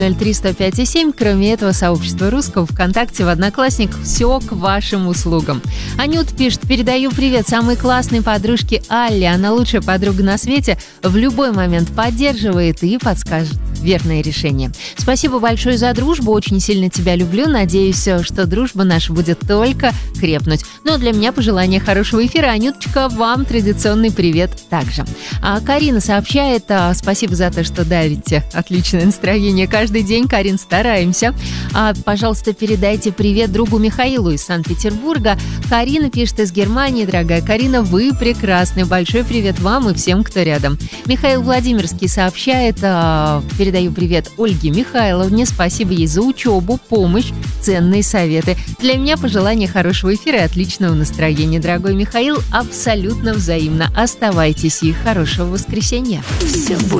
03-105-7. Кроме этого, сообщество русского ВКонтакте, в Одноклассниках, все к вашим услугам. Анют пишет: передаю привет самой классной подружке Алле. Она лучшая подруга на свете, в любой момент поддерживает и подскажет верное решение. Спасибо большое за дружбу, очень сильно тебя люблю. Надеюсь, что дружба наша будет только крепнуть. Ну а для меня пожелание хорошего эфира. Анюточка, вам традиционный привет также. Карина сообщает: спасибо за то, что дарите отличное настроение каждый день. Карин, стараемся. Пожалуйста, передайте привет другу Михаилу из Санкт-Петербурга. Карина пишет из Германии. Дорогая Карина, вы прекрасны. Большой привет вам и всем, кто рядом. Михаил Владимирский сообщает: передаю привет Ольге Михайловне. Спасибо ей за учебу, помощь, ценные советы. Для меня пожелание хорошего эфира и отличного настроения. Дорогой Михаил, абсолютно взаимно. Оставайтесь и хорошего воскресенья. Все будет.